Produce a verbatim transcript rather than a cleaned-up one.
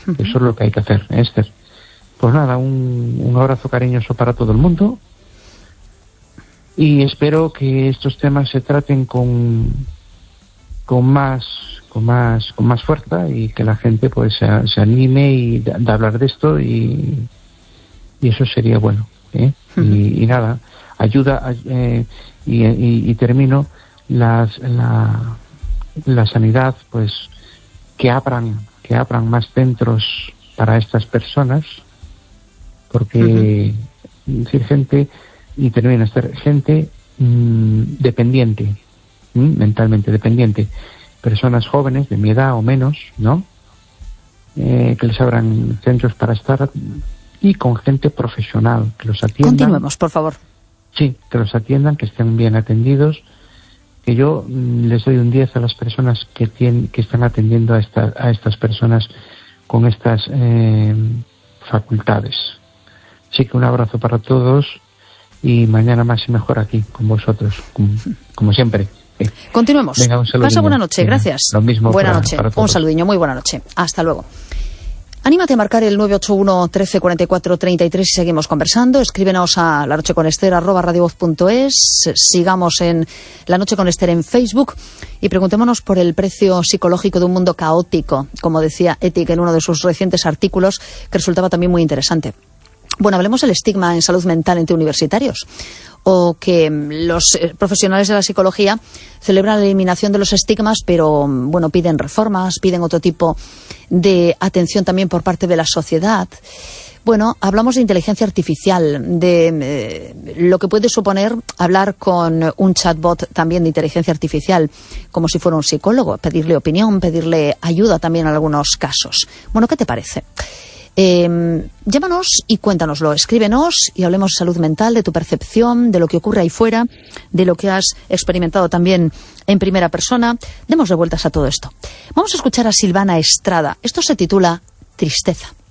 Uh-huh. Eso es lo que hay que hacer, Esther. Pues nada, un, un abrazo cariñoso para todo el mundo y espero que estos temas se traten con con más con más con más fuerza y que la gente pues se, se anime y de, de hablar de esto y, y eso sería bueno, ¿eh? Uh-huh. y, y nada, ayuda eh, y, y, y termino las, la la sanidad, pues que abran que abran más centros para estas personas, porque uh-huh. decir gente y termina ser gente mmm, dependiente, mmm, mentalmente dependiente, personas jóvenes de mi edad o menos, ¿no? Eh, que les abran centros para estar y con gente profesional que los atiendan. Continuemos, por favor. Sí, que los atiendan, que estén bien atendidos. Que yo mmm, les doy un diez a las personas que tienen, que están atendiendo a, esta, a estas personas con estas eh, facultades. Así que un abrazo para todos y mañana más y mejor aquí con vosotros, como, como siempre. Eh. Continuemos. Venga, un saludinho. Pasa buena noche, gracias. Lo mismo buena para, noche, para todos. Un saludinho, muy buena noche. Hasta luego. Anímate a marcar el nueve ocho uno, trece, cuarenta y cuatro, treinta y tres y seguimos conversando. Escríbenos a la noche con Esther arroba radiovoz punto es. Sigamos en La Noche con Esther en Facebook y preguntémonos por el precio psicológico de un mundo caótico, como decía Ethic en uno de sus recientes artículos, que resultaba también muy interesante. Bueno, hablemos del estigma en salud mental entre universitarios, o que los profesionales de la psicología celebran la eliminación de los estigmas, pero bueno, piden reformas, piden otro tipo de atención también por parte de la sociedad. Bueno, hablamos de inteligencia artificial, de eh, lo que puede suponer hablar con un chatbot también de inteligencia artificial, como si fuera un psicólogo, pedirle opinión, pedirle ayuda también en algunos casos. Bueno, ¿qué te parece? Eh, llámanos y cuéntanoslo, escríbenos y hablemos de salud mental, de tu percepción, de lo que ocurre ahí fuera, de lo que has experimentado también en primera persona. Demos revueltas a todo esto. Vamos a escuchar a Silvana Estrada. Esto se titula Tristeza.